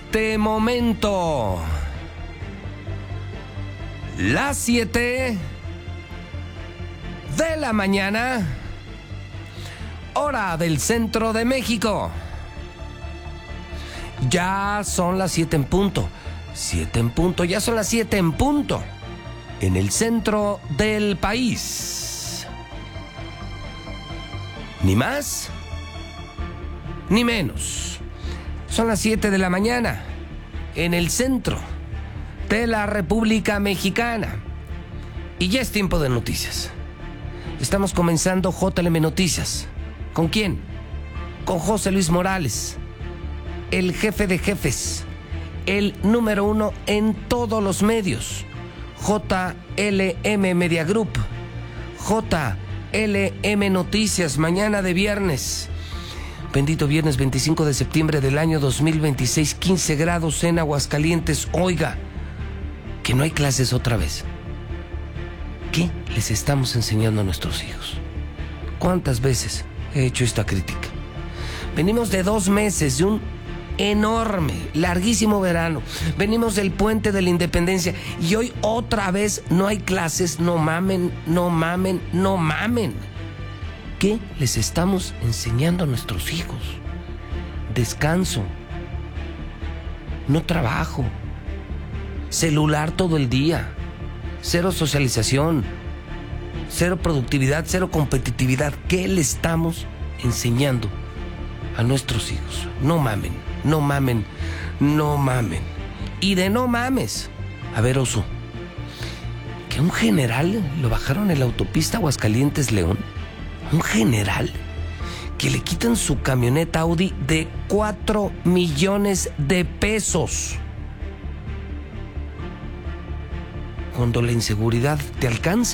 este momento, las 7 de la mañana, hora del centro de México. Ya son las 7 en punto. 7 en punto, ya son las 7 en punto. En el centro del país. Ni más, ni menos. Son las 7 de la mañana. En el centro de la República Mexicana. Y ya es tiempo de noticias. Estamos comenzando JLM Noticias. ¿Con quién? Con José Luis Morales, el jefe de jefes, el número 1 en todos los medios. JLM Media Group, JLM Noticias, mañana de viernes. Bendito viernes 25 de septiembre del año 2026, 15 grados en Aguascalientes. Oiga, que no hay clases otra vez. ¿Qué les estamos enseñando a nuestros hijos? ¿Cuántas veces he hecho esta crítica? Venimos de 2 meses de un enorme, larguísimo verano. Venimos del puente de la Independencia y hoy otra vez no hay clases. No mamen, no mamen, no mamen. ¿Qué les estamos enseñando a nuestros hijos? Descanso, no trabajo, celular todo el día, cero socialización, cero productividad, cero competitividad. ¿Qué le estamos enseñando a nuestros hijos? No mamen, no mamen, no mamen. Y de no mames, a ver, Oso, que un general lo bajaron en la autopista Aguascalientes-León. Un general que le quitan su camioneta Audi de 4 millones de pesos. Cuando la inseguridad te alcanza.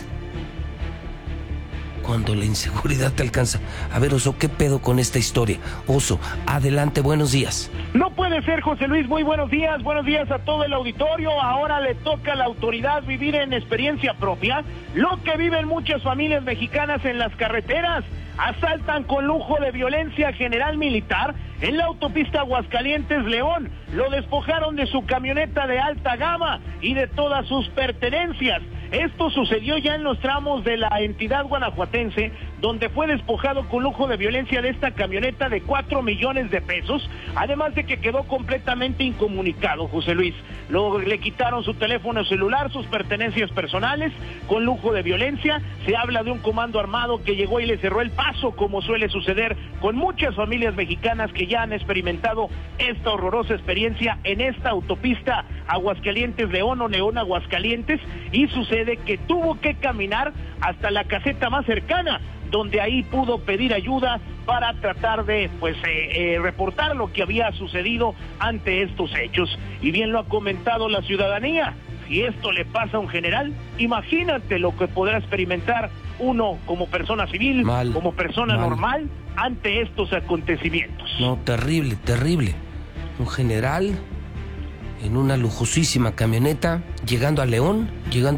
Cuando la inseguridad te alcanza. A ver, Oso, ¿qué pedo con esta historia? Oso, adelante, buenos días. No puede ser, José Luis, muy buenos días a todo el auditorio. Ahora le toca a la autoridad vivir en experiencia propia lo que viven muchas familias mexicanas en las carreteras. Asaltan con lujo de violencia general militar en la autopista Aguascalientes-León. Lo despojaron de su camioneta de alta gama y de todas sus pertenencias. Esto sucedió ya en los tramos de la entidad guanajuatense, donde fue despojado con lujo de violencia de esta camioneta de 4 millones de pesos, además de que quedó completamente incomunicado, José Luis. Le quitaron su teléfono celular, sus pertenencias personales, con lujo de violencia. Se habla de un comando armado que llegó y le cerró el paso, como suele suceder con muchas familias mexicanas que ya han experimentado esta horrorosa experiencia en esta autopista Aguascalientes-León o León-Aguascalientes, y sucede que tuvo que caminar hasta la caseta más cercana, donde ahí pudo pedir ayuda para tratar de reportar lo que había sucedido ante estos hechos. Y bien lo ha comentado la ciudadanía, si esto le pasa a un general, imagínate lo que podrá experimentar uno como persona civil, como persona normal, ante estos acontecimientos. No, terrible, terrible. Un general en una lujosísima camioneta, llegando a León,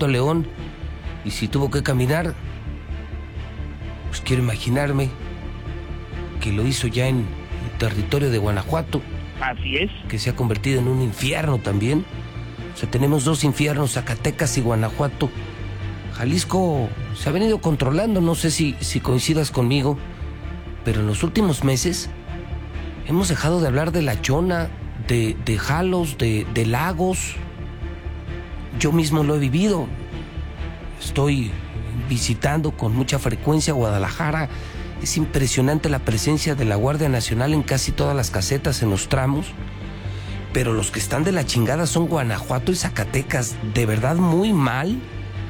y si tuvo que caminar, pues quiero imaginarme que lo hizo ya en el territorio de Guanajuato. Así es. Que se ha convertido en un infierno también. O sea, tenemos 2 infiernos, Zacatecas y Guanajuato. Jalisco se ha venido controlando, no sé si coincidas conmigo, pero en los últimos meses hemos dejado de hablar de La Chona, de Jalos, de Lagos. Yo mismo lo he vivido. Estoy visitando con mucha frecuencia Guadalajara. Es impresionante la presencia de la Guardia Nacional en casi todas las casetas, en los tramos. Pero los que están de la chingada son Guanajuato y Zacatecas. De verdad, muy mal.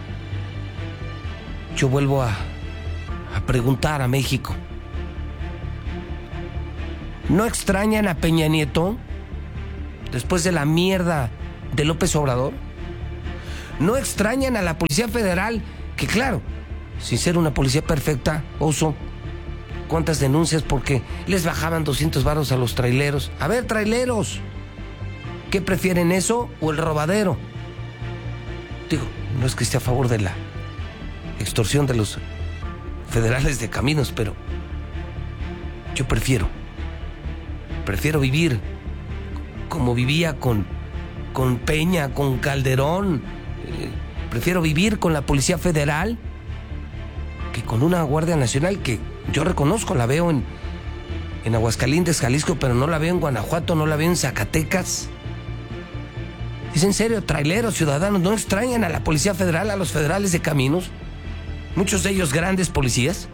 Yo vuelvo a preguntar a México. ¿No extrañan a Peña Nieto después de la mierda de López Obrador? ¿No extrañan a la Policía Federal? Que claro, sin ser una policía perfecta, Oso, ¿cuántas denuncias porque les bajaban 200 varos a los traileros? A ver, traileros, ¿qué prefieren, eso o el robadero? Digo, no es que esté a favor de la extorsión de los federales de caminos, pero yo prefiero vivir como vivía con Peña, con Calderón. Prefiero vivir con la Policía Federal que con una Guardia Nacional que yo reconozco, la veo en Aguascalientes, Jalisco, pero no la veo en Guanajuato, no la veo en Zacatecas. ¿Es en serio? Traileros, ciudadanos, ¿no extrañan a la Policía Federal, a los federales de caminos? Muchos de ellos grandes policías.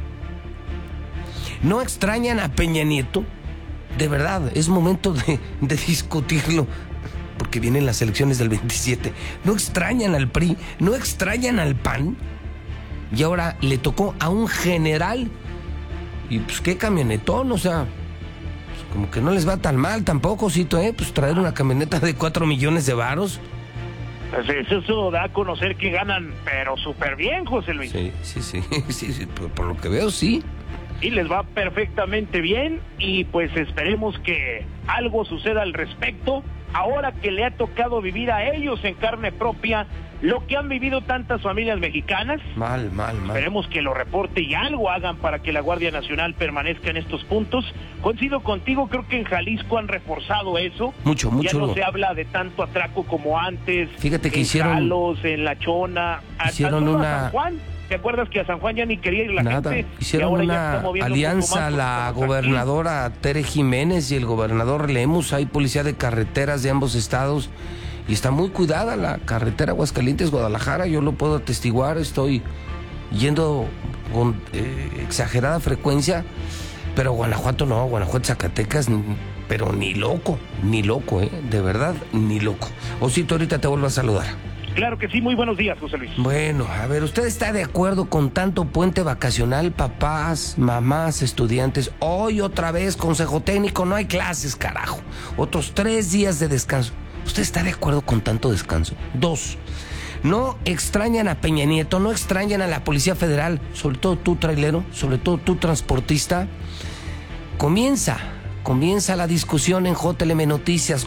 ¿No extrañan a Peña Nieto? De verdad, es momento de discutirlo, porque vienen las elecciones del 27. ¿No extrañan al PRI? ¿No extrañan al PAN? Y ahora le tocó a un general. Y pues qué camionetón, o sea, pues como que no les va tan mal tampoco, Cito, pues traer una camioneta de 4 millones de varos. Pues eso da a conocer que ganan, pero súper bien, José Luis. Sí, por lo que veo, sí. Y les va perfectamente bien, y pues esperemos que algo suceda al respecto, ahora que le ha tocado vivir a ellos en carne propia lo que han vivido tantas familias mexicanas. Mal. Esperemos que lo reporte y algo hagan para que la Guardia Nacional permanezca en estos puntos. Coincido contigo, creo que en Jalisco han reforzado eso. Mucho. Ya no se habla de tanto atraco como antes. Fíjate que en hicieron... Jalos, en La Chona, hicieron una... San Juan. ¿Te acuerdas que a San Juan ya ni quería ir la gente? Hicieron una alianza, la gobernadora Tere Jiménez y el gobernador Lemus. Hay policía de carreteras de ambos estados y está muy cuidada la carretera Aguascalientes-Guadalajara. Yo lo puedo atestiguar, estoy yendo con exagerada frecuencia, pero Guanajuato no, Guanajuato, Zacatecas, pero ni loco, de verdad, ni loco. Osito, ahorita te vuelvo a saludar. Claro que sí, muy buenos días, José Luis. Bueno, a ver, ¿usted está de acuerdo con tanto puente vacacional, papás, mamás, estudiantes? Hoy otra vez, consejo técnico, no hay clases, carajo. Otros 3 días de descanso. ¿Usted está de acuerdo con tanto descanso? 2, no extrañan a Peña Nieto, no extrañan a la Policía Federal, sobre todo tú, trailero, sobre todo tú, transportista. Comienza la discusión en JLM Noticias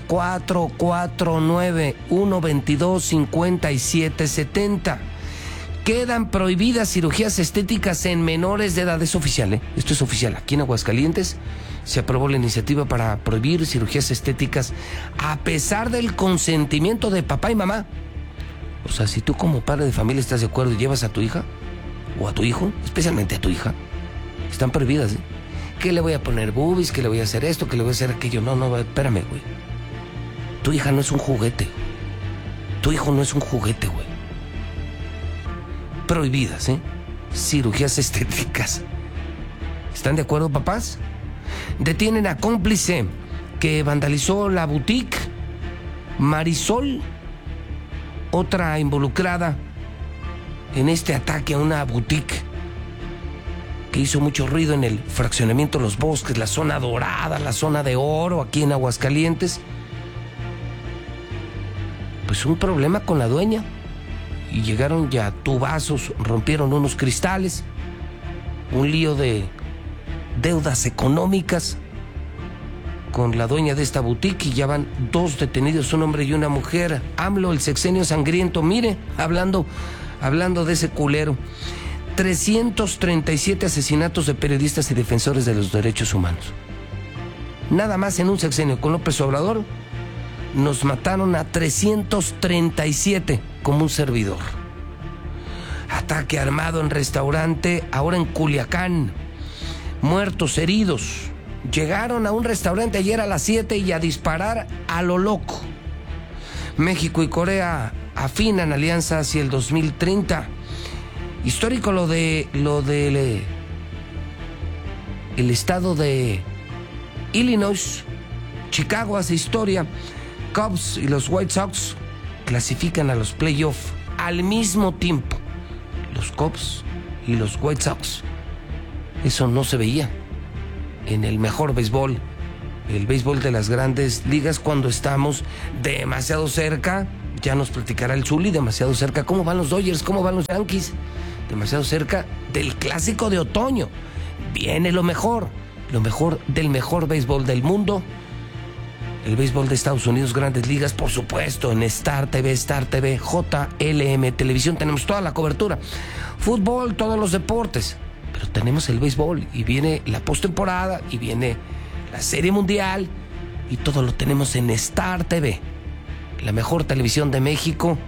449-122-5770. Quedan prohibidas cirugías estéticas en menores de edad. Es oficial, Esto es oficial. Aquí en Aguascalientes se aprobó la iniciativa para prohibir cirugías estéticas a pesar del consentimiento de papá y mamá. O sea, si tú como padre de familia estás de acuerdo y llevas a tu hija o a tu hijo, especialmente a tu hija, están prohibidas, ¿Qué le voy a poner boobies? ¿Qué le voy a hacer esto? ¿Qué le voy a hacer aquello? No, espérame, güey. Tu hija no es un juguete. Tu hijo no es un juguete, güey. Prohibidas, cirugías estéticas. ¿Están de acuerdo, papás? Detienen a cómplice que vandalizó la boutique Marisol, otra involucrada en este ataque a una boutique que hizo mucho ruido en el fraccionamiento Los Bosques, la zona dorada, la zona de oro, aquí en Aguascalientes. Pues un problema con la dueña. Y llegaron ya tubazos, rompieron unos cristales, un lío de deudas económicas con la dueña de esta boutique y ya van 2 detenidos, un hombre y una mujer. AMLO, el sexenio sangriento, mire, hablando de ese culero. 337 asesinatos de periodistas y defensores de los derechos humanos. Nada más en un sexenio con López Obrador nos mataron a 337 como un servidor. Ataque armado en restaurante, ahora en Culiacán. Muertos, heridos. Llegaron a un restaurante ayer a las 7 y a disparar a lo loco. México y Corea afinan alianza hacia el 2030. Histórico lo del el estado de Illinois. Chicago hace historia. Cubs y los White Sox clasifican a los playoffs al mismo tiempo. Los Cubs y los White Sox. Eso no se veía en el mejor béisbol, el béisbol de las grandes ligas, cuando estamos demasiado cerca. Ya nos platicará el Zuli, demasiado cerca. ¿Cómo van los Dodgers? ¿Cómo van los Yankees? Demasiado cerca del clásico de otoño. Viene lo mejor del mejor béisbol del mundo. El béisbol de Estados Unidos, grandes ligas, por supuesto, en Star TV, JLM Televisión, tenemos toda la cobertura. Fútbol, todos los deportes, pero tenemos el béisbol y viene la postemporada y viene la Serie Mundial y todo lo tenemos en Star TV, la mejor televisión de México,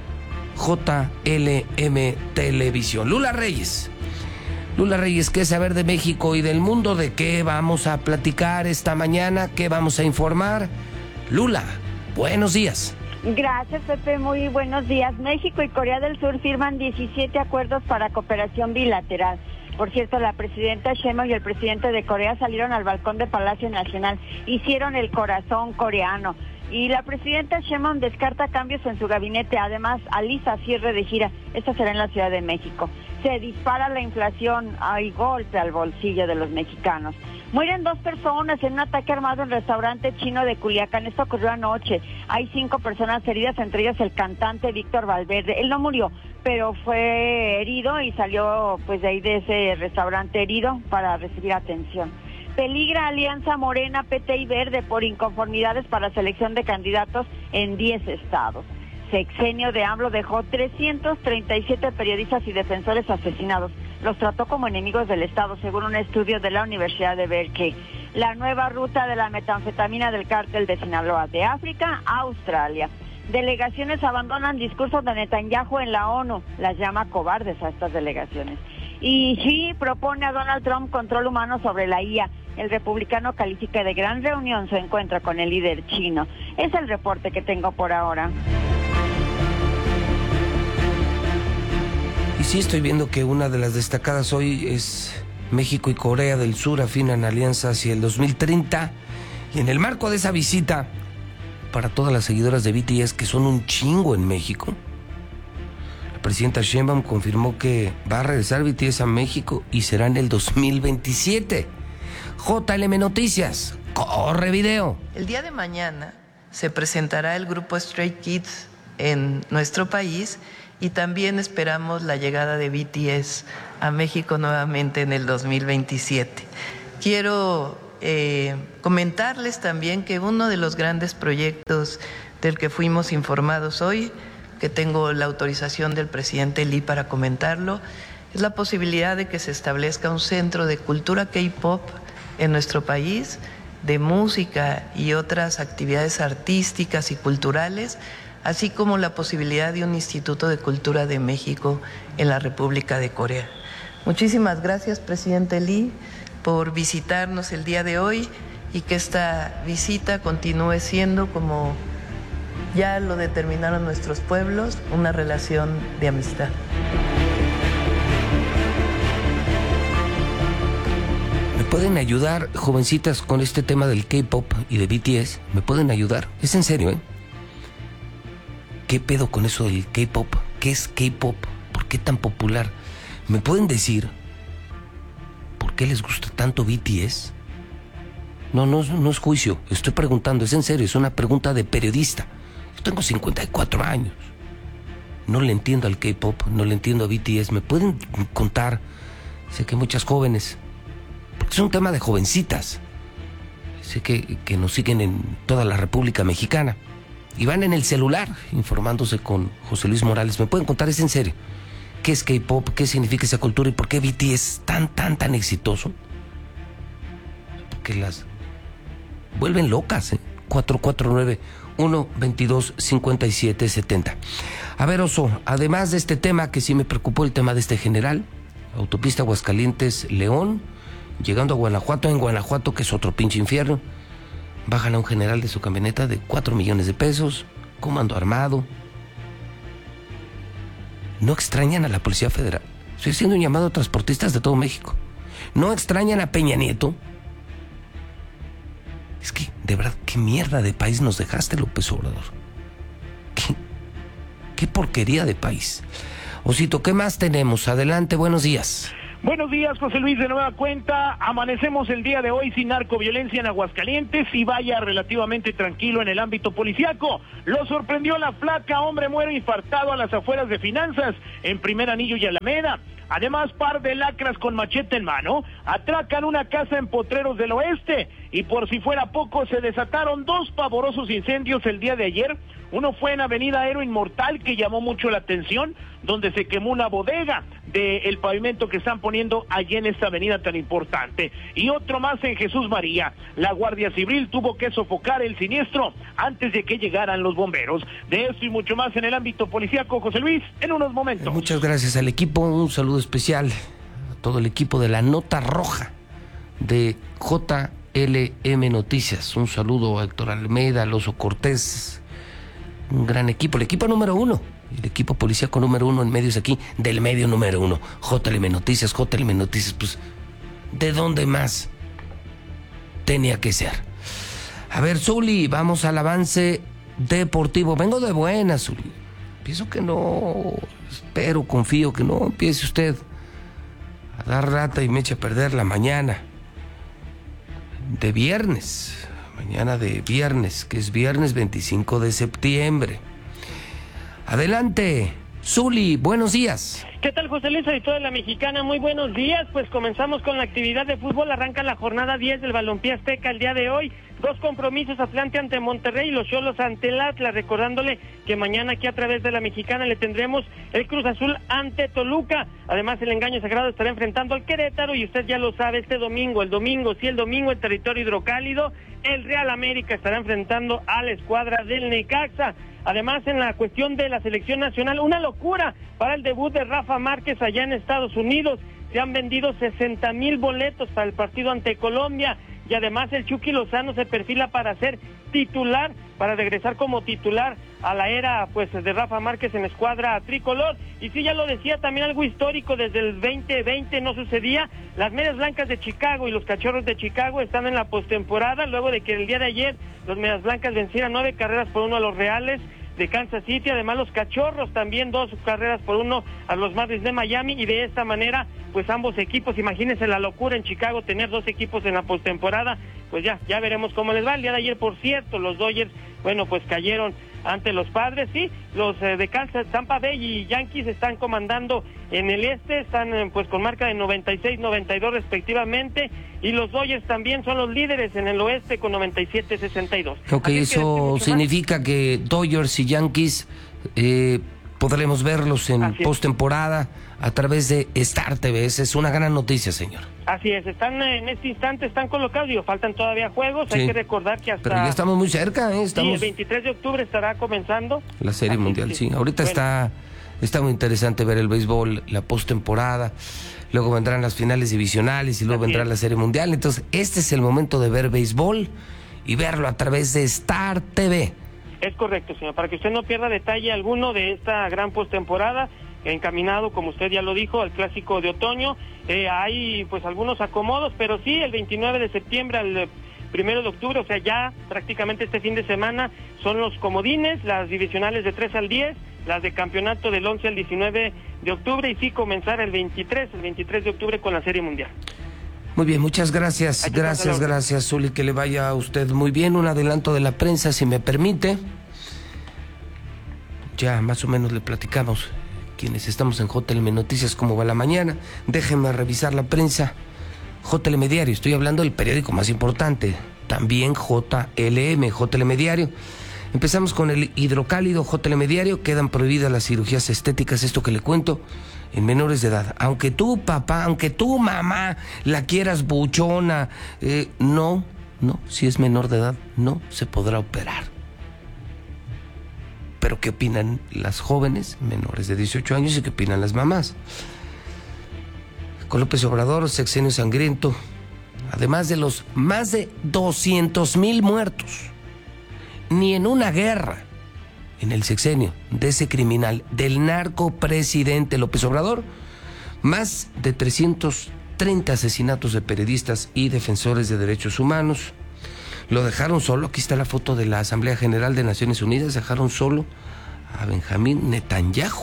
JLM Televisión. Lula Reyes, ¿qué saber de México y del mundo? ¿De qué vamos a platicar esta mañana? ¿Qué vamos a informar? Lula, buenos días. Gracias, Pepe. Muy buenos días. México y Corea del Sur firman 17 acuerdos para cooperación bilateral. Por cierto, la presidenta Sheinbaum y el presidente de Corea salieron al balcón de Palacio Nacional, hicieron el corazón coreano. Y la presidenta Sheinbaum descarta cambios en su gabinete. Además, alisa cierre de gira. Esto será en la Ciudad de México. Se dispara la inflación. Hay golpe al bolsillo de los mexicanos. Mueren 2 personas en un ataque armado en un restaurante chino de Culiacán. Esto ocurrió anoche. Hay 5 personas heridas, entre ellas el cantante Víctor Valverde. Él no murió, pero fue herido y salió pues de ahí de ese restaurante herido para recibir atención. Peligra alianza Morena, PT y Verde por inconformidades para selección de candidatos en 10 estados. Sexenio de AMLO dejó 337 periodistas y defensores asesinados. Los trató como enemigos del Estado, según un estudio de la Universidad de Berkeley. La nueva ruta de la metanfetamina del cártel de Sinaloa, de África a Australia. Delegaciones abandonan discursos de Netanyahu en la ONU. Las llama cobardes a estas delegaciones. Y Xi propone a Donald Trump control humano sobre la IA. El republicano califica de gran reunión su encuentro con el líder chino. Es el reporte que tengo por ahora. Y sí, estoy viendo que una de las destacadas hoy es México y Corea del Sur afinan alianza hacia el 2030. Y en el marco de esa visita, para todas las seguidoras de BTS, que son un chingo en México, la presidenta Sheinbaum confirmó que va a regresar BTS a México y será en el 2027. JLM Noticias, corre video. El día de mañana se presentará el grupo Stray Kids en nuestro país y también esperamos la llegada de BTS a México nuevamente en el 2027. Quiero comentarles también que uno de los grandes proyectos del que fuimos informados hoy, que tengo la autorización del presidente Lee para comentarlo, es la posibilidad de que se establezca un centro de cultura K-pop en nuestro país, de música y otras actividades artísticas y culturales, así como la posibilidad de un Instituto de Cultura de México en la República de Corea. Muchísimas gracias, presidente Lee, por visitarnos el día de hoy y que esta visita continúe siendo, como ya lo determinaron nuestros pueblos, una relación de amistad. ¿Me pueden ayudar, jovencitas, con este tema del K-pop y de BTS? ¿Me pueden ayudar? Es en serio, ¿eh? ¿Qué pedo con eso del K-pop? ¿Qué es K-pop? ¿Por qué tan popular? ¿Me pueden decir por qué les gusta tanto BTS? No es juicio, estoy preguntando, es en serio, es una pregunta de periodista. Yo tengo 54 años. No le entiendo al K-pop, no le entiendo a BTS. ¿Me pueden contar? Sé que muchas jóvenes, porque es un tema de jovencitas. Sé que nos siguen en toda la República Mexicana y van en el celular informándose con José Luis Morales. ¿Me pueden contar? Es en serio. ¿Qué es K-pop? ¿Qué significa esa cultura? ¿Y por qué BTS es tan exitoso? Porque las vuelven locas, ¿eh? 449-122-5770. A ver, Oso, además de este tema, que sí me preocupó, el tema de este general, autopista Aguascalientes-León, llegando a Guanajuato, en Guanajuato, que es otro pinche infierno, bajan a un general de su camioneta de 4 millones de pesos, comando armado. ¿No extrañan a la Policía Federal? Estoy haciendo un llamado a transportistas de todo México. ¿No extrañan a Peña Nieto? Es que, de verdad, qué mierda de país nos dejaste, López Obrador. Qué porquería de país. Osito, ¿qué más tenemos? Adelante, buenos días. Buenos días, José Luis, de nueva cuenta. Amanecemos el día de hoy sin narcoviolencia en Aguascalientes y vaya relativamente tranquilo en el ámbito policiaco. Lo sorprendió la flaca, hombre muere infartado a las afueras de Finanzas, en Primer Anillo y Alameda. Además, par de lacras con machete en mano atracan una casa en Potreros del Oeste. Y por si fuera poco, se desataron 2 pavorosos incendios el día de ayer. Uno fue en Avenida Héroe Inmortal, que llamó mucho la atención, donde se quemó una bodega del pavimento que están poniendo allí en esta avenida tan importante. Y otro más en Jesús María. La Guardia Civil tuvo que sofocar el siniestro antes de que llegaran los bomberos. De esto y mucho más en el ámbito policíaco, José Luis, en unos momentos. Muchas gracias al equipo, un saludo especial a todo el equipo de la Nota Roja de JLM Noticias. Un saludo a Héctor Almeida, Alonso Cortés, un gran equipo, el equipo número 1, el equipo policíaco número 1 en medios aquí, del medio número 1, JLM Noticias, pues, ¿de dónde más tenía que ser? A ver, Zuli, vamos al avance deportivo. Vengo de buena, Zuli. Pienso que no, espero, confío que no empiece usted a dar rata y me eche a perder la mañana de viernes. Mañana de viernes, que es viernes 25 de septiembre. Adelante, Zuli, buenos días. ¿Qué tal, José Luis, editor de La Mexicana? Muy buenos días. Pues comenzamos con la actividad de fútbol. Arranca la jornada 10 del Balompié Azteca el día de hoy. 2 compromisos, Atlante ante Monterrey y los Xolos ante el Atlas, recordándole que mañana aquí a través de La Mexicana le tendremos el Cruz Azul ante Toluca. Además, el Engaño Sagrado estará enfrentando al Querétaro y usted ya lo sabe, el domingo en territorio hidrocálido, el Real América estará enfrentando a la escuadra del Necaxa. Además, en la cuestión de la selección nacional, una locura para el debut de Rafa Márquez allá en Estados Unidos. Se han vendido 60,000 boletos para el partido ante Colombia. Y además el Chucky Lozano se perfila para ser titular, para regresar como titular a la era pues de Rafa Márquez en escuadra tricolor. Y sí, ya lo decía, también algo histórico, desde el 2020 no sucedía. Las Medias Blancas de Chicago y los Cachorros de Chicago están en la postemporada, luego de que el día de ayer los Medias Blancas vencieran 9-1 a los Reales de Kansas City. Además, los Cachorros también 2-1 a los Marlins de Miami, y de esta manera pues ambos equipos, imagínense la locura en Chicago, tener 2 equipos en la postemporada. Pues ya veremos cómo les va. El día de ayer, por cierto, los Dodgers, bueno, pues cayeron ante los Padres, sí, los de Kansas, Tampa Bay y Yankees están comandando en el este, están pues con marca de 96-92 respectivamente, y los Dodgers también son los líderes en el oeste con 97-62. Ok, eso significa que Dodgers y Yankees podremos verlos en postemporada a través de Star TV. Esa es una gran noticia, señor. Así es, están en este instante, están colocados, faltan todavía juegos, sí. Hay que recordar que hasta... Pero ya estamos muy cerca, Sí, el 23 de octubre estará comenzando la Serie Mundial, sí. Ahorita está muy interesante ver el béisbol, la postemporada, luego vendrán las finales divisionales y luego vendrá la Serie Mundial. Entonces, este es el momento de ver béisbol y verlo a través de Star TV. Es correcto, señor, para que usted no pierda detalle alguno de esta gran postemporada, encaminado, como usted ya lo dijo, al clásico de otoño. Hay pues algunos acomodos, pero sí, el 29 de septiembre al 1 de octubre, o sea, ya prácticamente este fin de semana, son los comodines, las divisionales de 3 al 10, las de campeonato del 11 al 19 de octubre, y sí comenzar el 23 de octubre con la Serie Mundial. Muy bien, muchas gracias. Gracias, Zuli, que le vaya a usted muy bien. Un adelanto de la prensa, si me permite. Ya más o menos le platicamos, quienes estamos en JLM Noticias, cómo va la mañana. Déjenme revisar la prensa. JLM Diario, estoy hablando del periódico más importante. También JLM Diario. Empezamos con el hidrocálido. JLM Diario: quedan prohibidas las cirugías estéticas, esto que le cuento, en menores de edad. Aunque tú, papá, aunque tú, mamá, la quieras buchona, no, si es menor de edad, no se podrá operar. Pero ¿qué opinan las jóvenes menores de 18 años y qué opinan las mamás? Con López Obrador, sexenio sangriento, además de los más de 200,000 muertos, ni en una guerra, en el sexenio de ese criminal, del narcopresidente López Obrador, más de 330 asesinatos de periodistas y defensores de derechos humanos. Lo dejaron solo, aquí está la foto de la Asamblea General de Naciones Unidas, dejaron solo a Benjamín Netanyahu.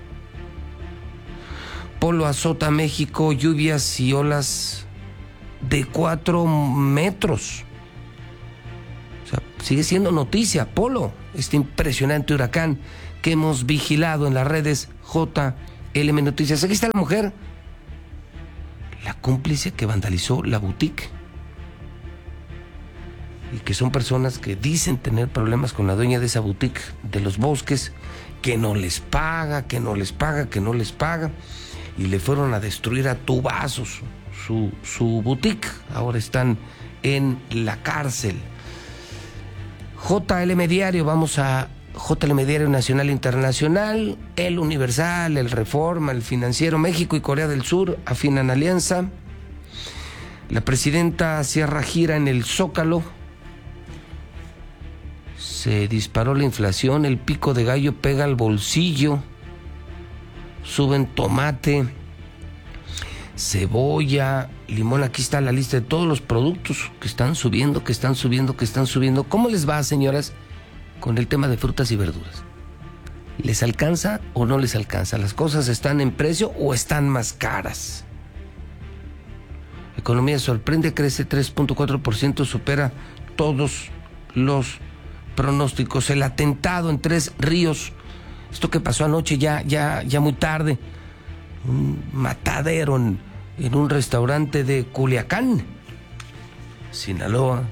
Polo azota México, lluvias y olas de 4 metros. O sea, sigue siendo noticia, Polo, este impresionante huracán que hemos vigilado en las redes JLM Noticias. Aquí está la mujer, la cómplice que vandalizó la boutique. y que son personas que dicen tener problemas con la dueña de esa boutique de los Bosques, que no les paga, y le fueron a destruir a tubazos su boutique. Ahora están en la cárcel. JLM Diario, vamos a JLM Diario Nacional e Internacional, El Universal, El Reforma, El Financiero. México y Corea del Sur afinan alianza. La presidenta cierra gira en el Zócalo. Se disparó la inflación, el pico de gallo pega al bolsillo. Suben tomate, cebolla, limón. Aquí está la lista de todos los productos que están subiendo. ¿Cómo les va, señoras, con el tema de frutas y verduras? ¿Les alcanza o no les alcanza? ¿Las cosas están en precio o están más caras? Economía sorprende, crece 3.4%, supera todos los pronósticos. El atentado en Tres Ríos, esto que pasó anoche ya muy tarde, un matadero en un restaurante de Culiacán, Sinaloa.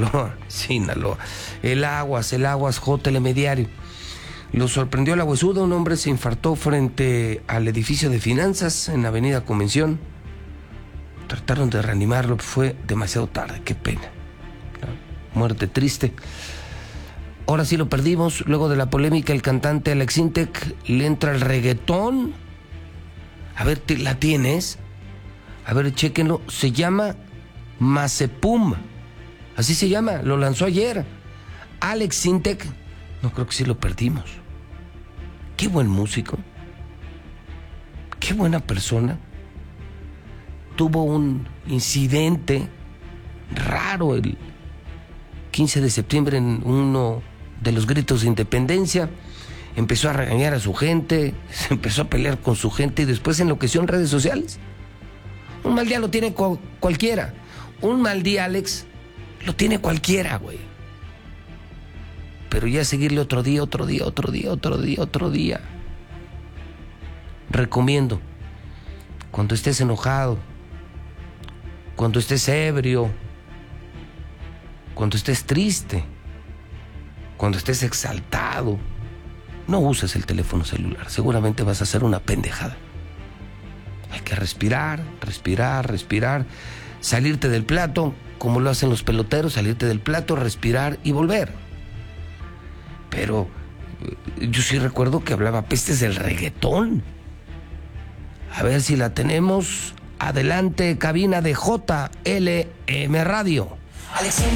El Aguas, JLM Diario. Lo sorprendió la huesuda, un hombre se infartó frente al edificio de finanzas en la Avenida Convención. Trataron de reanimarlo, fue demasiado tarde, qué pena. Muerte triste. Ahora sí lo perdimos. Luego de la polémica, el cantante Alex Intec le entra el reggaetón. A ver, ¿la tienes? A ver, chéquenlo. Se llama Mazepum. Así se llama, lo lanzó ayer. Alex Intec, no, creo que sí lo perdimos. Qué buen músico. Qué buena persona. Tuvo un incidente raro el 15 de septiembre en uno de los gritos de independencia. Empezó a regañar a su gente, se empezó a pelear con su gente y después enloqueció en redes sociales. Un mal día lo tiene cualquiera. Un mal día, Alex, lo tiene cualquiera, güey. Pero ya seguirle otro día. Recomiendo, cuando estés enojado, cuando estés ebrio, cuando estés triste, cuando estés exaltado, no uses el teléfono celular. Seguramente vas a hacer una pendejada. Hay que respirar, salirte del plato, como lo hacen los peloteros, salirte del plato, respirar y volver. Pero yo sí recuerdo que hablaba pestes del reggaetón. A ver si la tenemos. Adelante, cabina de JLM Radio.